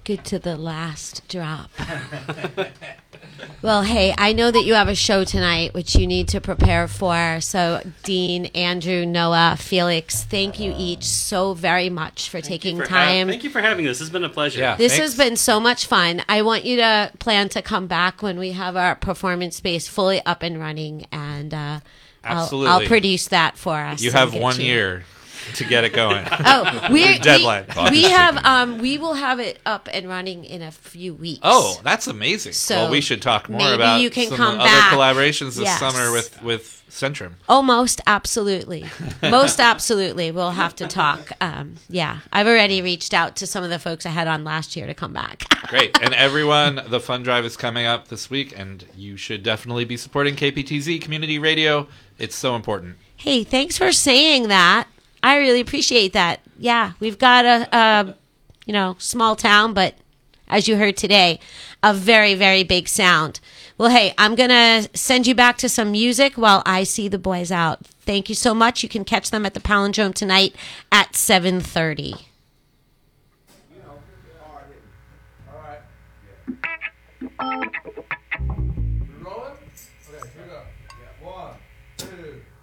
Good to the last drop. Well, hey, I know that you have a show tonight, which you need to prepare for. So, Dean, Andrew, Noah, Felix, thank you each so very much for taking time. Thank you for having this. It's been a pleasure. Yeah, This thanks. has been so much fun. I want you to plan to come back when we have our performance space fully up and running, and Absolutely. I'll produce that for us. You and have get 1 year to get it going. Oh, Deadline. we will have it up and running in a few weeks. Oh, that's amazing. So well, we should talk more maybe about you can some come other back. collaborations this Yes. summer with Centrum. Oh, most absolutely. Most absolutely. We'll have to talk. Yeah. I've already reached out to some of the folks I had on last year to come back. Great. And everyone, the fund drive is coming up this week, and you should definitely be supporting KPTZ Community Radio. It's so important. Hey, thanks for saying that. I really appreciate that. Yeah, we've got a small town, but as you heard today, a very, very big sound. Well, hey, I'm going to send you back to some music while I see the boys out. Thank you so much. You can catch them at the Palindrome tonight at 7:30. Rolling? Okay, here we go. Yeah, 1, 2.